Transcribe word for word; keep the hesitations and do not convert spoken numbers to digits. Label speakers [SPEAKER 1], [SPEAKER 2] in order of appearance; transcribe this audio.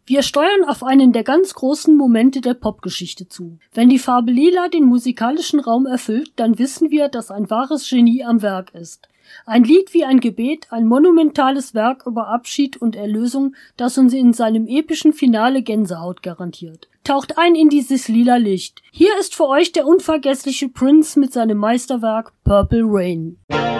[SPEAKER 1] Wir steuern auf einen der ganz großen Momente der Popgeschichte zu. Wenn die Farbe Lila den musikalischen Raum erfüllt, dann wissen wir, dass ein wahres Genie am Werk ist. Ein Lied wie ein Gebet, ein monumentales Werk über Abschied und Erlösung, das uns in seinem epischen Finale Gänsehaut garantiert. Taucht ein in dieses lila Licht. Hier ist für euch der unvergessliche Prince mit seinem Meisterwerk Purple Rain.